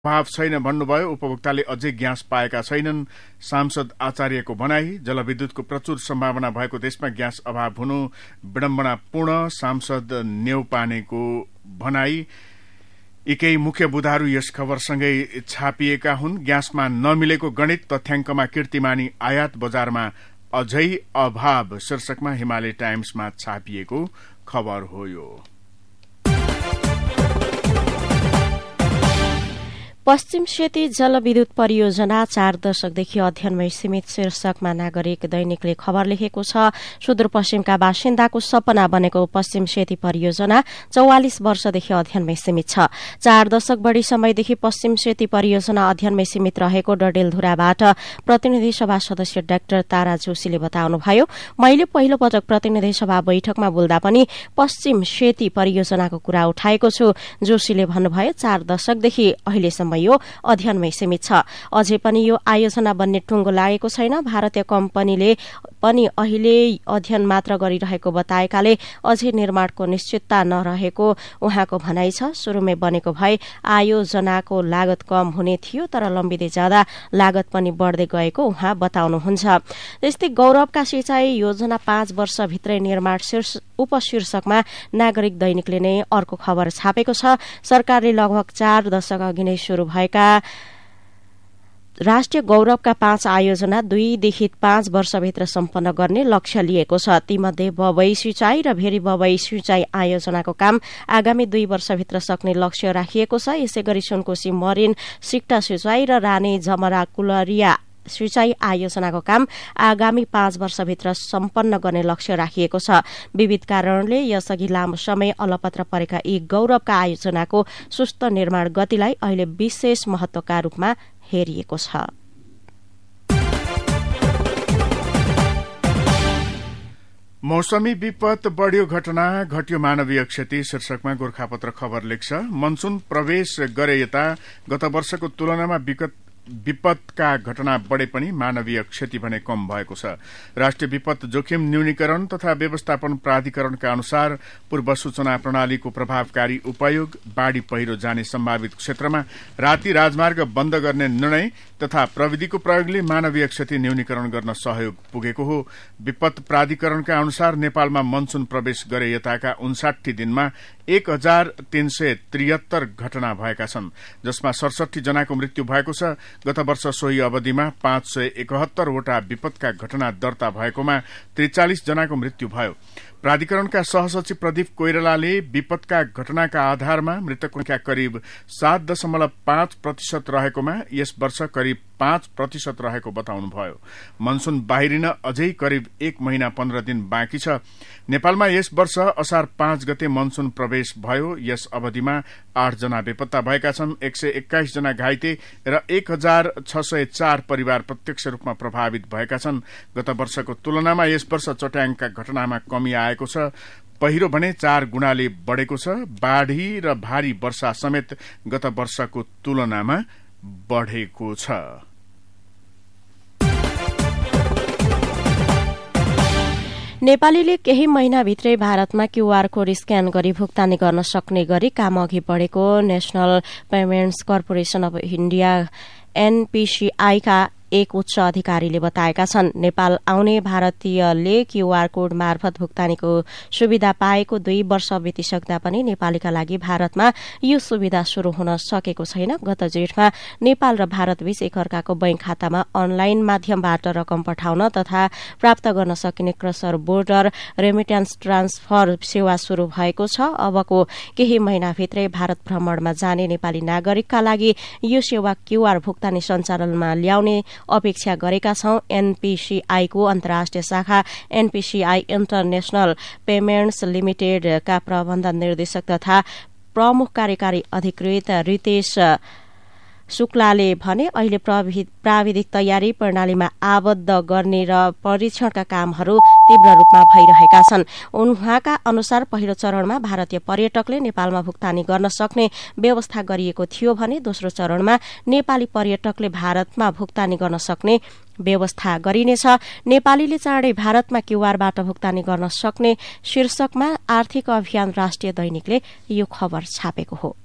अभाव छैन भन्नुभयो। उपभोक्ताले अझै ग्यास पाएका छैनन् सांसद आचार्यको भनाई। जलविद्युतको प्रचुर सम्भावना भएको देशमा ग्यास अभाव हुनु विडम्बनापूर्ण सांसद नेउपानेको भनाई। यी केही मुख्य बुधाहरू यस खबरसँगै छापिएका हुन्। ग्यासमा नमिलेको गणित तथ्याङ्कमा कीर्तिमानी आयात बजारमा अझै अभाव शीर्षकमा हिमालय टाइम्समा छापिएको खबर हो यो। पश्चिम सेती जलविद्युत परियोजना 4 दशकदेखि अध्ययनमै सीमित शीर्षकमा नागरिक दैनिकले खबर लेखेको छ। सुदूरपश्चिमका बासिन्दाको सपना बनेको पश्चिम सेती परियोजना 44 वर्षदेखि अध्ययनमै सीमित छ। 4 दशक बढ़ी समयदेखि पश्चिम सेती परियोजना अध्ययनमै सीमित रहेको डडेलधुराबाट प्रतिनिधि सभा सदस्य डाक्टर तारा जोशीले बताउनुभयो। मैले पहिलो पटक प्रतिनिधि सभा बैठकमा बोल्दा पनि पश्चिम सेती परियोजनाको कुरा उठाएको छु। जोशीले भन्नुभयो 4 दशकदेखि अहिलेसम्म यो अध्ययनमै सीमित छ। अझै पनि यो आयोजना बन्ने टुङ्गो लागेको छैन। भारतीय कम्पनीले पनि अहिले अध्ययन मात्र गरिरहेको बताएकाले अझै निर्माणको निश्चितता नरहेको उहाँको भनाइ छ। सुरुमै बनेको भए आयोजनाको लागत कम हुने थियो, तर लम्बिँदै जाँदा लागत पनि बढ्दै गएको उहाँ बताउनुहुन्छ। त्यस्तै गौरवका सिंचाई योजना 5 वर्षभित्रै निर्माण उपशीर्षकमा नागरिक दैनिकले नै अर्को खबर छापेको छ। सरकारले लगभग 4 दशक अघि नै शुरू भएका राष्ट्रिय गौरवका 5 आयोजना 2 देखि 5 वर्षभित्र सम्पन्न गर्ने लक्ष्य लिएको छ। तीमध्ये बबई सिंचाई र भेरी बबई सिंचाई आयोजनाको काम आगामी 2 वर्षभित्र सक्ने लक्ष्य राखिएको छ। यसैगरी सुनकोशी मरिन सिक्टा सिंचाई र रानी जमरा कुलरिया सिंचाई आयोजनाको काम आगामी 5 वर्षभित्र सम्पन्न गर्ने लक्ष्य राखिएको छ। विविध कारणले यसअघि लामो समय अलपत्र परेका यी गौरवका आयोजनाको सुस्त निर्माण गतिलाई अहिले विशेष महत्वका रूपमा हेरिएको छ। मौसमी विपद बढ़्यो घटना घट्यो मानवीय क्षति शीर्षकमा गोरखापत्र खबर लेख्छ। मनसून प्रवेश गरे यता गत वर्षको तुलनामा विपदका घटना बढ़े पनि मानवीय क्षति भने कम भएको छ। राष्ट्रिय विपद जोखिम न्यूनीकरण तथा व्यवस्थापन प्राधिकरणका अनुसार पूर्व सूचना प्रणालीको प्रभावकारी उपयोग, बाढ़ी पहिरो जाने सम्भावित क्षेत्रमा राति राजमार्ग बन्द गर्ने निर्णय तथा प्रविधिको प्रयोगले मानवीय क्षति न्यूनीकरण गर्न सहयोग पुगेको हो। विपद प्राधिकरणका अनुसार नेपालमा मनसून प्रवेश गरे यताका 59 दिनमा 1373 घटना भएका छन्, जसमा 67 जनाको मृत्यु भएको छ। गत वर्ष सोही अवधिमा 571 वटा विपदका घटना दर्ता भएकोमा 43 जनाको मृत्यु भयो। प्राधिकरणका सहसचिव प्रदीप कोइरालाले विपदका घटनाका आधारमा मृतकको संख्या करिब 7.5% रहेकोमा यस वर्ष करिब 5% रहेको बताउनुभयो। मनसून बाहिरिन अझै करिब 1 महिना 15 दिन बाँकी छ। नेपालमा यस वर्ष असार 5 गते मनसून प्रवेश भयो। यस अवधिमा 8 जना बेपत्ता भएका छन्। 121 जना घाइते र 1604 परिवार प्रत्यक्ष रूपमा प्रभावित भएका छन्। गत वर्षको तुलनामा यस वर्ष चट्याङका घटनामा कमी आएको छ। पहिरो भने 4 गुणाले बढ़ेको छ। बाढ़ी र भारी वर्षा समेत गत वर्षको तुलनामा बढ़ेको छ। नेपालीले केही महिनाभित्रै भारतमा क्यूआर कोड स्क्यान गरी भुक्तानी गर्न सक्ने गरी काम अघि बढ़ेको national payments corporation of India NPCI का एक उच्च अधिकारीले बताएका छन्। नेपाल आउने भारतीयले क्यूआर कोड मार्फत भुक्तानीको सुविधा पाएको 2 वर्ष बितिसक्दा पनि नेपालीका लागि भारतमा यो सुविधा शुरू हुन सकेको छैन। गत जेठमा नेपाल र भारतबीच एकअर्काको बैंक खातामा अनलाइन माध्यमबाट रकम पठाउन तथा प्राप्त गर्न सकिने क्रसर बोर्डर रेमिट्यान्स ट्रान्सफर सेवा शुरू भएको छ। अबको केही महिनाभित्रै भारत भ्रमणमा जाने नेपाली नागरिकका लागि यो सेवा क्यूआर भुक्तानी सञ्चालनमा ल्याउने अपेक्षा गरेका छौं। एनपीसीआई को अन्तर्राष्ट्रिय शाखा एनपीसीआई इन्टरनेशनल पेमेन्ट्स लिमिटेडका प्रबन्ध निर्देशक तथा प्रमुख कार्यकारी अधिकृत रितेश शुक्लाले भने अहिले प्राविधिक तयारी प्रणालीमा आबद्ध गर्ने र परीक्षणका कामहरू तीव्र रूपमा भइरहेका छन्। उहाँका अनुसार पहिलो चरणमा भारतीय पर्यटकले नेपालमा भुक्तानी गर्न सक्ने व्यवस्था गरिएको थियो भने दोस्रो चरणमा नेपाली पर्यटकले भारतमा भुक्तानी गर्न सक्ने व्यवस्था गरिनेछ। नेपालीले चाँडै भारतमा क्यूआरबाट भुक्तानी गर्न सक्ने शीर्षकमा आर्थिक अभियान राष्ट्रिय दैनिकले यो खबर छापेको हो।